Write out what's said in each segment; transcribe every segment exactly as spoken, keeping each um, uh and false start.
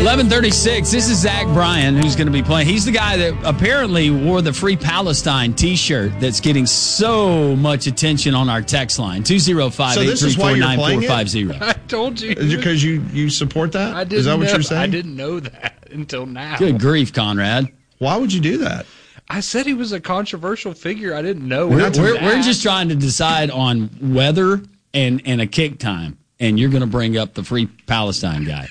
eleven thirty-six. This is Zach Bryan, who's going to be playing. He's the guy that apparently wore the Free Palestine T-shirt that's getting so much attention on our text line. two oh five, eight three four, nine four five zero. I told you. Is it because you, you support that? I didn't Is that what know, you're saying? I didn't know that until now. Good grief, Conrad. Why would you do that? I said he was a controversial figure. I didn't know. We're, we're, we're just trying to decide on weather and, and a kick time, and you're going to bring up the Free Palestine guy.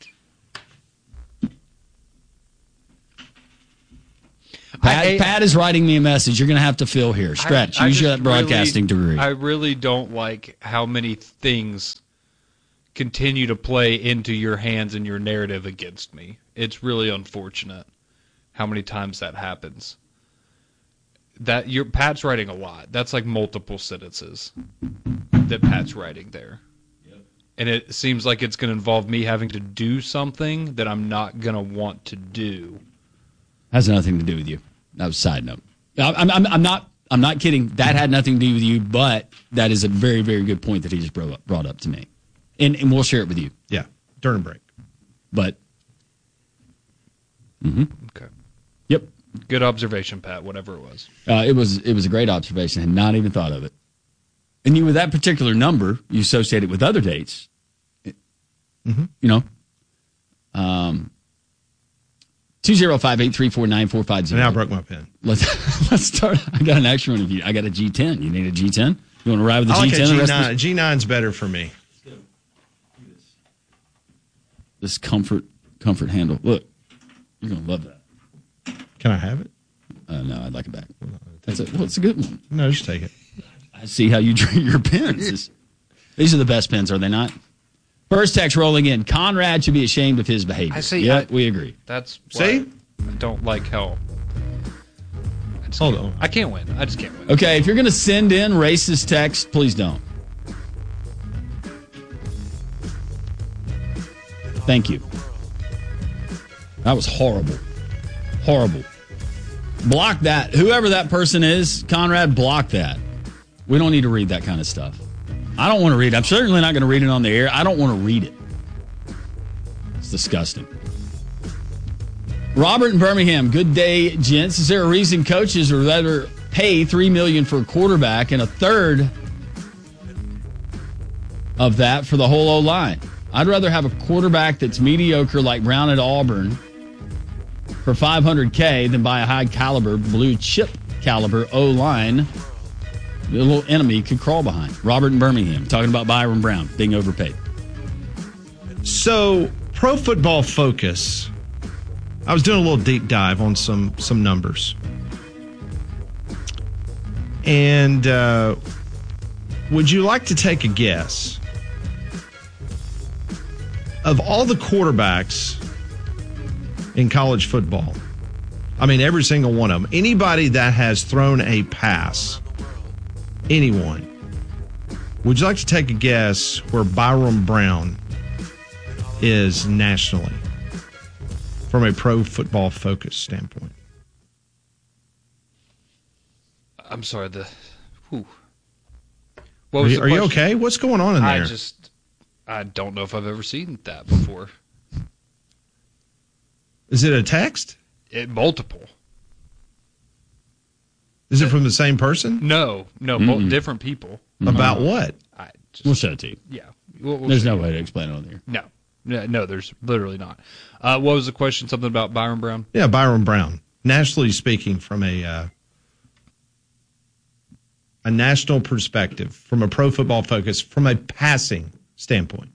Pat, I, Pat is writing me a message. You're going to have to fill here. Stretch. I, I Use your broadcasting really, degree. I really don't like how many things continue to play into your hands and your narrative against me. It's really unfortunate how many times that happens. That your Pat's writing a lot. That's like multiple sentences that Pat's writing there. Yep. And it seems like it's going to involve me having to do something that I'm not going to want to do. Has nothing to do with you. That was a side note. I'm, I'm, I'm not. I'm not kidding. That had nothing to do with you, but that is a very, very good point that he just brought up, brought up to me, and and we'll share it with you. Yeah, during break. But. Mm-hmm. Okay. Yep. Good observation, Pat. Whatever it was. Uh, it was. It was a great observation. I had not even thought of it. And you, with that particular number, you associate it with other dates. Mm-hmm. You know. Um. two oh five, eight three four, nine four five zero. Now I broke my pen. Let's let's start. I got an extra one of you. I got a G ten. You need a G ten? You want to ride with the I like G ten? a G nine. The rest of G nine's better for me. This comfort comfort handle. Look, you're going to love that. Can I have it? Uh, no, I'd like it back. That's a, well, it's a good one. No, just take it. I see how you treat your pens. These are the best pens, are they not? First text rolling in. Conrad should be ashamed of his behavior. I see. Yeah, I, we agree. That's see. I don't like how. I just Hold can't- on. I can't win. I just can't win. Okay, if you're going to send in racist text, please don't. Thank you. That was horrible. Horrible. Block that. Whoever that person is, Conrad, block that. We don't need to read that kind of stuff. I don't want to read it. I'm certainly not going to read it on the air. I don't want to read it. It's disgusting. Robert in Birmingham. Good day, gents. Is there a reason coaches would rather pay three million dollars for a quarterback and a third of that for the whole O-line? I'd rather have a quarterback that's mediocre like Brown at Auburn for five hundred K than buy a high-caliber, blue-chip caliber O-line the little enemy could crawl behind. Robert in Birmingham, talking about Byron Brown being overpaid. So, Pro Football Focus, I was doing a little deep dive on some, some numbers. And uh, would you like to take a guess? Of all the quarterbacks in college football, I mean, every single one of them, anybody that has thrown a pass, anyone, would you like to take a guess where Byron Brown is nationally from a Pro Football Focus standpoint? I'm sorry. The. Whew. What was Are, you, the are you question? okay? What's going on in there? I just. I don't know if I've ever seen that before. Is it a text? It, multiple. Is it from the same person? No, no, mul- different people. About what? I just, We'll show it to you. yeah. We'll, we'll There's see. no way to explain it on there. No. no, no, there's literally not. Uh, what was the question? Something about Byron Brown? Yeah, Byron Brown. Nationally speaking, from a uh, a national perspective, from a Pro Football Focus, from a passing standpoint.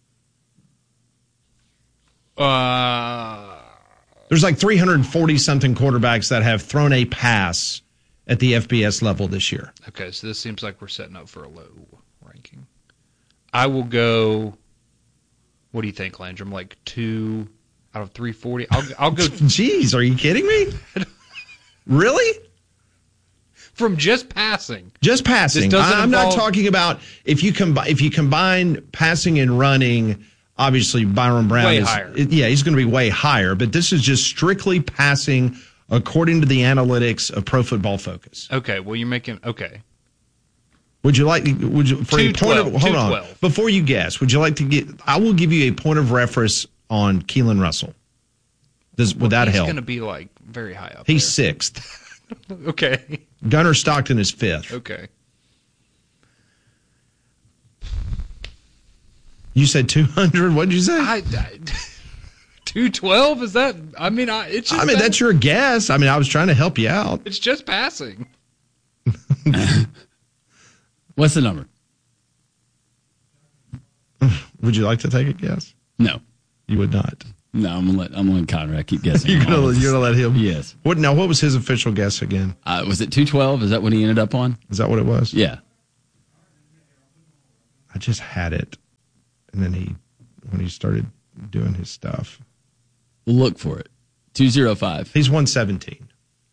Uh, There's like three hundred forty something quarterbacks that have thrown a pass at the F B S level this year. okay, so this seems like we're setting up for a low ranking. I will go. What do you think, Landrum? Like two out of three forty. I'll I'll go Jeez, are you kidding me? Really? from just passing. Just passing. This doesn't I- I'm not involve- talking about if you combi- if you combine passing and running. Obviously, Byron Brown Way is higher. yeah, he's going to be way higher. But this is just strictly passing according to the analytics of Pro Football Focus. Okay, well you're making okay. Would you like? Would you for a two point of twelve, hold two on twelve. before you guess? Would you like to get? I will give you a point of reference on Keelan Russell. Does, would that He's help? going to be like very high up. He's there. sixth. Okay. Gunnar Stockton is fifth. Okay. You said two hundred. What did you say? I, I two twelve is that? I mean, I it's just I mean, that, that's your guess. I mean, I was trying to help you out. It's just passing. What's the number? Would you like to take a guess? No. You would not. No, I'm gonna let I'm gonna let Conrad keep guessing. You're gonna, you're gonna let him? Yes. What now? What was his official guess again? Uh, was it two twelve? Is that what he ended up on? Is that what it was? Yeah. I just had it, and then he, when he started doing his stuff, Look for it. two oh five. he's one seventeen.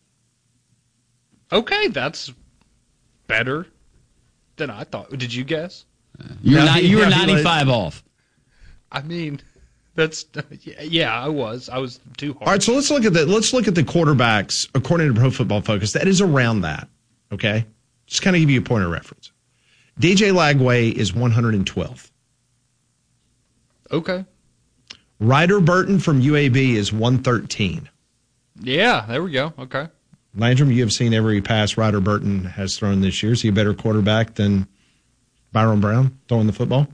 Okay, that's better than I thought. Did you guess? You're Now not. he- You were now he ninety-five off. I mean, that's yeah. I was. I was too hard. All right, so let's look at the let's look at the quarterbacks according to Pro Football Focus. That is around that. Okay, just kind of give you a point of reference. D J Lagway is one hundred twelfth. Okay. Ryder Burton from U A B is one thirteen. Yeah, there we go. Okay. Landrum, you have seen every pass Ryder Burton has thrown this year. Is he a better quarterback than Byron Brown throwing the football?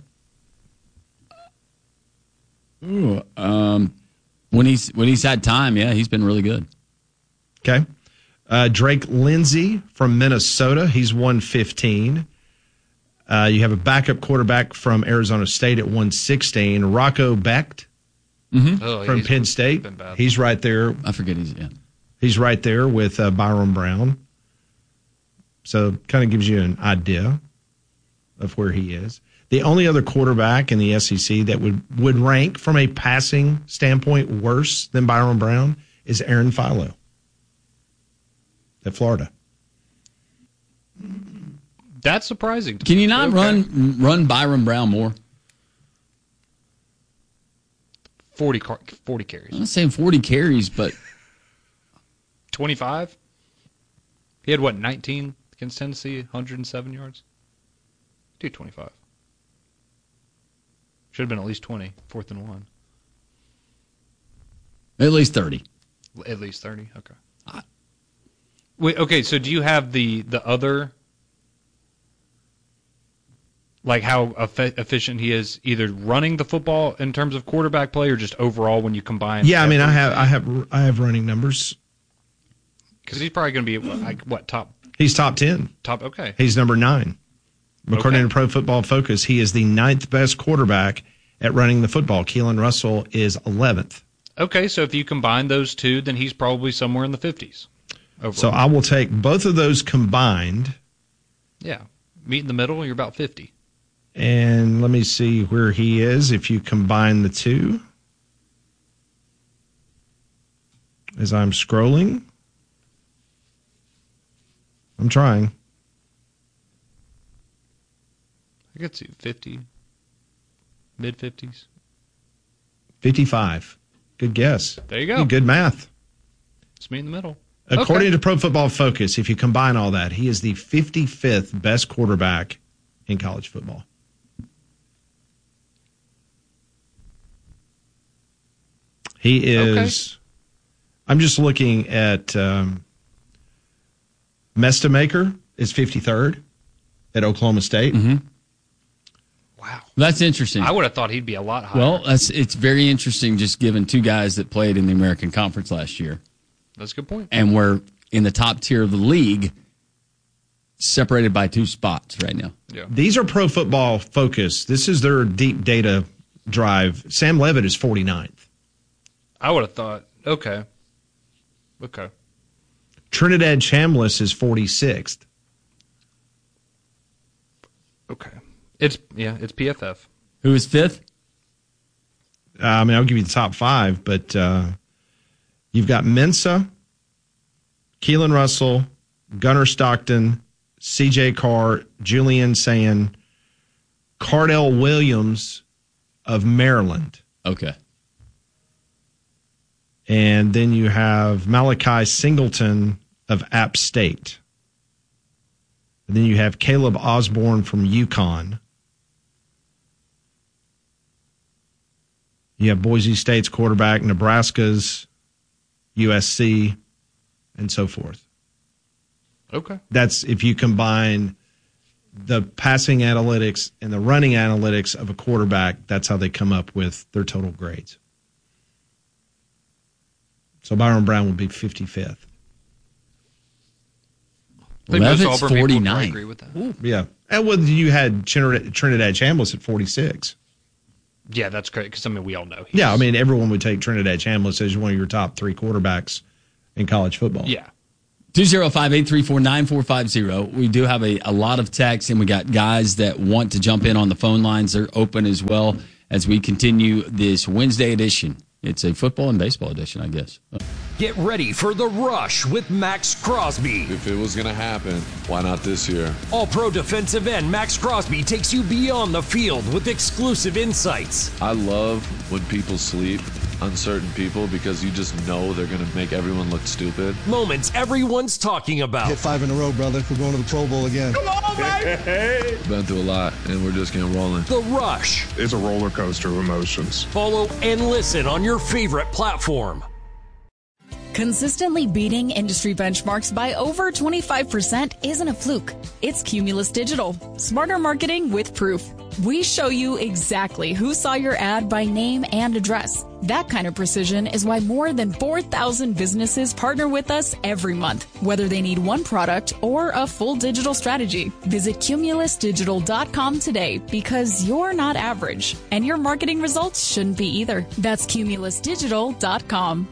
Ooh, um, when he's when he's had time, yeah, he's been really good. Okay. Uh, Drake Lindsey from Minnesota, he's one fifteen. Uh, you have a backup quarterback from Arizona State at one sixteen. Rocco Becht Oh, from he's Penn State. been bad. He's right there. I forget he's yeah. He's right there with uh, Byron Brown. So kind of gives you an idea of where he is. The only other quarterback in the S E C that would, would rank from a passing standpoint worse than Byron Brown is Aaron Philo at Florida. That's surprising. to Can me. you not Okay. run run Byron Brown more? forty, car- forty carries? I'm not saying forty carries, but twenty-five? He had, what, nineteen against Tennessee, one hundred seven yards? Do twenty-five. Should have been at least twenty, fourth and one. at least thirty. At least thirty? Okay. Wait, okay, so do you have the, the other, like how eff- efficient he is either running the football in terms of quarterback play or just overall when you combine? Yeah, I mean, I have, I have, I have running numbers. Because he's probably going to be, like, what, top, He's top ten. top, okay. He's number nine. According Okay. to Pro Football Focus, he is the ninth best quarterback at running the football. Keelan Russell is eleventh. Okay, so if you combine those two, then he's probably somewhere in the fifties. Overall. So I will take both of those combined, Yeah. Meet in the middle, you're about fifty. and let me see where he is if you combine the two. As I'm scrolling, I'm trying. I could see fifty, mid fifties. fifty-five. Good guess. There you go. Good math. It's meet in the middle. According Okay. to Pro Football Focus, if you combine all that, he is the fifty-fifth best quarterback in college football. He is. I'm just looking at um, Mestamaker is fifty-third at Oklahoma State. Wow. That's interesting. I would have thought he'd be a lot higher. Well, that's it's very interesting. Just given two guys that played in the American Conference last year, that's a good point. and we're in the top tier of the league, separated by two spots right now. Yeah. These are Pro Football Focus. This is their deep data drive. Sam Levitt is forty-ninth. I would have thought, okay. Okay. Trinidad Chambliss is forty-sixth. Okay. It's, yeah, it's P F F. Who is fifth? Uh, I mean, I'll give you the top five, but uh, you've got Mensa, Keelan Russell, Gunnar Stockton, C J Carr, Julian Sand, Cardell Williams of Maryland. Okay. And then you have Malachi Singleton of App State. And then you have Caleb Osborne from UConn. You have Boise State's quarterback, Nebraska's, U S C, and so forth. Okay. That's if you combine the passing analytics and the running analytics of a quarterback, that's how they come up with their total grades. So Byron Brown would be fifty-fifth. Levitt's forty-nine. Agree with that. Ooh, yeah. And well, you had Trinidad, Trinidad Chambliss at forty-six. Yeah, that's great because, I mean, we all know. Yeah, I mean, everyone would take Trinidad Chambliss as one of your top three quarterbacks in college football. Yeah. two oh five, eight three four, nine four five zero. We do have a, a lot of texts, and we got guys that want to jump in on the phone lines. They're open as well as we continue this Wednesday edition. It's a football and baseball edition, I guess. Get ready for The Rush with Max Crosby. If it was going to happen, why not this year? All-pro defensive end Max Crosby takes you beyond the field with exclusive insights. I love when people sleep on certain people because you just know they're going to make everyone look stupid. Moments everyone's talking about. Hit five in a row, brother. We're going to the Pro Bowl again. Come on, baby! Been through a lot, and we're just getting rolling. The Rush. It's a roller coaster of emotions. Follow and listen on your favorite platform. Consistently beating industry benchmarks by over twenty-five percent isn't a fluke. It's Cumulus Digital. Smarter marketing with proof. We show you exactly who saw your ad by name and address. That kind of precision is why more than four thousand businesses partner with us every month, whether they need one product or a full digital strategy. Visit cumulus digital dot com today because you're not average, and your marketing results shouldn't be either. That's cumulus digital dot com.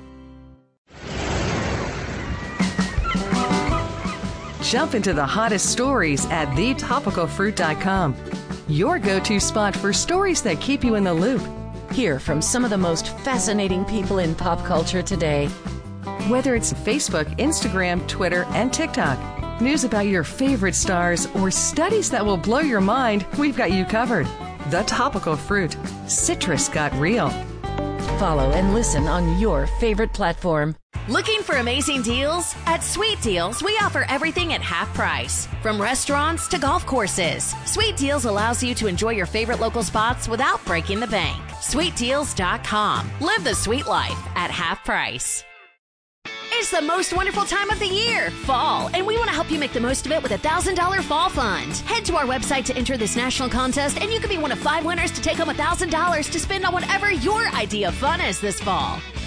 Jump into the hottest stories at the topical fruit dot com. Your go-to spot for stories that keep you in the loop. Hear from some of the most fascinating people in pop culture today. Whether it's Facebook, Instagram, Twitter, and TikTok, news about your favorite stars, or studies that will blow your mind, we've got you covered. The Topical Fruit. Citrus got real. Follow and listen on your favorite platform. Looking for amazing deals? At Sweet Deals, we offer everything at half price. From restaurants to golf courses, Sweet Deals allows you to enjoy your favorite local spots without breaking the bank. sweet deals dot com. Live the sweet life at half price. It's the most wonderful time of the year, fall, and we want to help you make the most of it with a one thousand dollars Fall Fund. Head to our website to enter this national contest, and you could be one of five winners to take home one thousand dollars to spend on whatever your idea of fun is this fall.